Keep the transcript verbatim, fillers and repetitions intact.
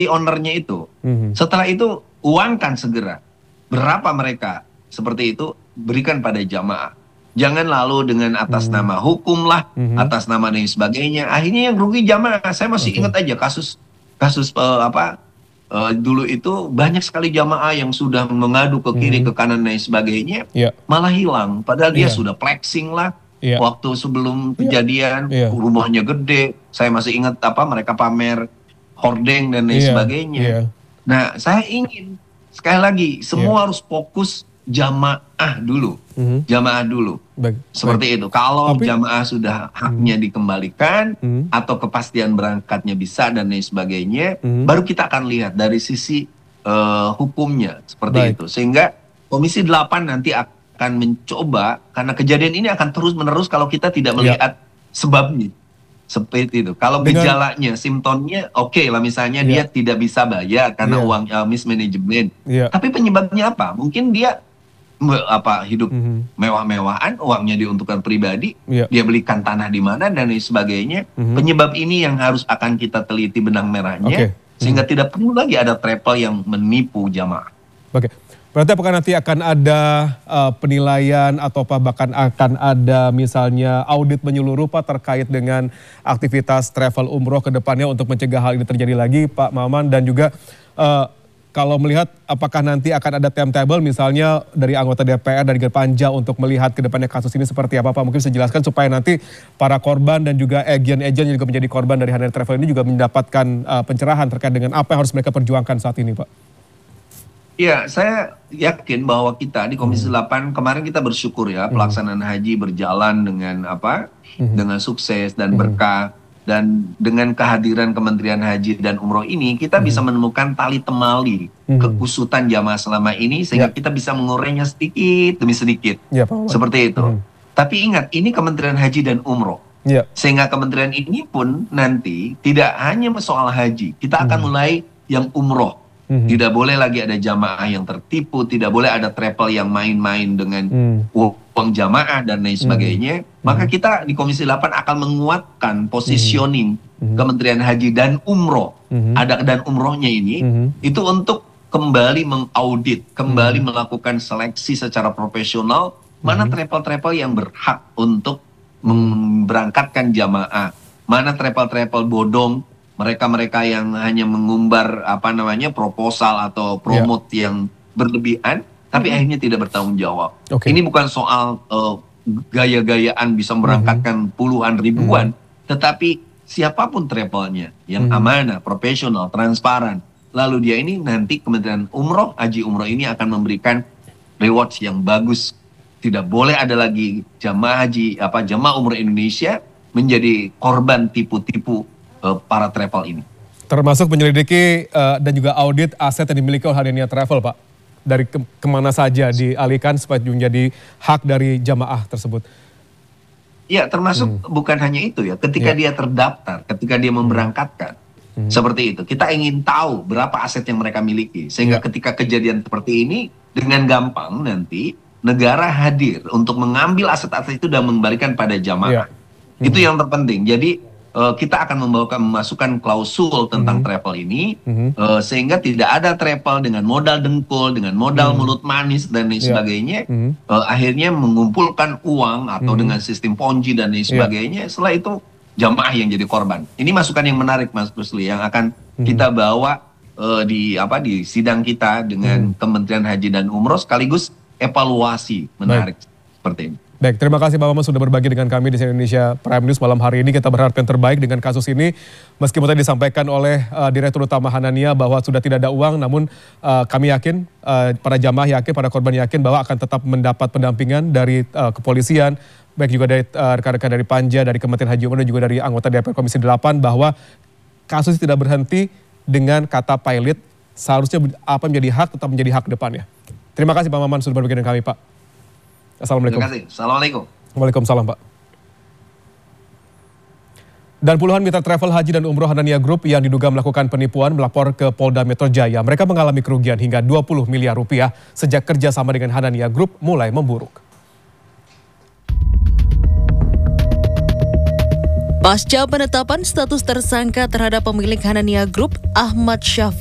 ownernya itu. Mm-hmm. Setelah itu uangkan segera berapa mereka seperti itu berikan pada jamaah. Jangan lalu dengan atas mm-hmm. nama hukum lah, mm-hmm. atas nama dan sebagainya. Akhirnya yang rugi jamaah. Saya masih okay. ingat aja kasus kasus uh, apa uh, dulu itu banyak sekali jamaah yang sudah mengadu ke kiri mm-hmm. ke kanan dan sebagainya, yeah. malah hilang. Padahal yeah. dia sudah flexing lah. Yeah. Waktu sebelum kejadian yeah. Yeah. rumahnya gede, saya masih ingat apa mereka pamer hordeng dan lain yeah. sebagainya. Yeah. Nah, saya ingin sekali lagi semua yeah. harus fokus jamaah dulu, mm-hmm. jamaah dulu. Baik. Seperti Baik. itu. Kalau Tapi, jamaah sudah haknya mm-hmm. dikembalikan mm-hmm. atau kepastian berangkatnya bisa dan lain sebagainya, mm-hmm. baru kita akan lihat dari sisi uh, hukumnya seperti Baik. itu. Sehingga Komisi delapan nanti akan akan mencoba, karena kejadian ini akan terus-menerus kalau kita tidak melihat ya. sebabnya. Seperti itu. Kalau Dengan, gejalanya, simptomnya oke okay lah, misalnya ya. dia tidak bisa bayar karena ya. uang uh, mismanagement. Ya. Tapi penyebabnya apa? Mungkin dia me, apa hidup mm-hmm. mewah-mewahan, uangnya diuntukkan pribadi, ya. dia belikan tanah di mana dan lain sebagainya. Mm-hmm. Penyebab ini yang harus akan kita teliti benang merahnya, okay. sehingga mm-hmm. tidak perlu lagi ada travel yang menipu jamaah. Oke. Okay. Berarti apakah nanti akan ada uh, penilaian atau apa bahkan akan ada misalnya audit menyeluruh Pak terkait dengan aktivitas travel umroh ke depannya untuk mencegah hal ini terjadi lagi Pak Maman, dan juga uh, kalau melihat apakah nanti akan ada timetable misalnya dari anggota D P R dari Panja untuk melihat ke depannya kasus ini seperti apa Pak, mungkin bisa jelaskan supaya nanti para korban dan juga agen-agen yang juga menjadi korban dari Hanania Travel ini juga mendapatkan uh, pencerahan terkait dengan apa yang harus mereka perjuangkan saat ini Pak. Ya, saya yakin bahwa kita di Komisi delapan kemarin kita bersyukur ya pelaksanaan haji berjalan dengan apa? Mm-hmm. dengan sukses dan berkah, dan dengan kehadiran Kementerian Haji dan Umroh ini kita mm-hmm. bisa menemukan tali temali mm-hmm. kekusutan jamaah selama ini sehingga yeah. kita bisa mengurainya sedikit demi sedikit. Yeah, seperti itu. Mm-hmm. Tapi ingat, ini Kementerian Haji dan Umroh. Yeah. Sehingga kementerian ini pun nanti tidak hanya soal haji, kita akan mm-hmm. mulai yang umroh. Mm-hmm. Tidak boleh lagi ada jamaah yang tertipu, tidak boleh ada travel yang main-main dengan mm. uang jamaah dan lain sebagainya. Mm-hmm. Maka kita di Komisi delapan akan menguatkan positioning mm-hmm. Kementerian Haji dan Umroh, mm-hmm. ada dan umrohnya ini, mm-hmm. itu untuk kembali mengaudit, kembali mm-hmm. melakukan seleksi secara profesional, mm-hmm. mana travel-travel yang berhak untuk memberangkatkan jamaah, mana travel-travel bodong, mereka-mereka yang hanya mengumbar apa namanya proposal atau promote yeah. yang berlebihan, tapi mm-hmm. akhirnya tidak bertanggung jawab. Okay. Ini bukan soal uh, gaya-gayaan bisa berangkatkan mm-hmm. puluhan ribuan, mm-hmm. tetapi siapapun travelnya yang mm-hmm. amanah, profesional, transparan, lalu dia ini nanti Kementerian Umroh, Haji Umroh ini akan memberikan rewards yang bagus. Tidak boleh ada lagi jamaah haji apa jamaah umroh Indonesia menjadi korban tipu-tipu para travel ini. Termasuk menyelidiki uh, dan juga audit aset yang dimiliki oleh Hanania Travel Pak. Dari ke kemana saja dialihkan supaya menjadi hak dari jamaah tersebut. Ya termasuk hmm. bukan hanya itu ya. Ketika ya. dia terdaftar, ketika dia memberangkatkan. Hmm. Seperti itu. Kita ingin tahu berapa aset yang mereka miliki. Sehingga ya. ketika kejadian seperti ini dengan gampang nanti negara hadir untuk mengambil aset-aset itu dan mengembalikan pada jamaah. Ya. Hmm. Itu yang terpenting. Jadi Uh, kita akan membawakan memasukkan klausul tentang mm-hmm. travel ini mm-hmm. uh, sehingga tidak ada travel dengan modal dengkul, dengan modal mm-hmm. mulut manis dan lain yeah. sebagainya, mm-hmm. uh, akhirnya mengumpulkan uang atau mm-hmm. dengan sistem ponzi dan lain sebagainya. Yeah. Setelah itu jamaah yang jadi korban. Ini masukan yang menarik Mas Rusli yang akan mm-hmm. kita bawa uh, di apa di sidang kita dengan mm-hmm. Kementerian Haji dan Umroh sekaligus evaluasi menarik Baik. seperti ini. Baik, terima kasih Pak Maman sudah berbagi dengan kami di Indonesia Prime News malam hari ini. Kita berharap yang terbaik dengan kasus ini. Meskipun tadi disampaikan oleh uh, Direktur Utama Hanania bahwa sudah tidak ada uang, namun uh, kami yakin, uh, para jamaah yakin, para korban yakin bahwa akan tetap mendapat pendampingan dari uh, kepolisian, baik juga dari uh, rekan-rekan dari Panja, dari Kementerian Haji Umroh dan juga dari anggota D P R Komisi delapan, bahwa kasus tidak berhenti dengan kata pilot. Seharusnya apa menjadi hak tetap menjadi hak depannya. Terima kasih Pak Maman sudah berbagi dengan kami Pak. Assalamualaikum. Terima kasih. Assalamualaikum. Waalaikumsalam Pak. Dan puluhan mitra travel haji dan umroh Hanania Group yang diduga melakukan penipuan melapor ke Polda Metro Jaya. Mereka mengalami kerugian hingga dua puluh miliar rupiah sejak kerjasama dengan Hanania Group mulai memburuk. Pasca penetapan status tersangka terhadap pemilik Hanania Group, Ahmad Syafri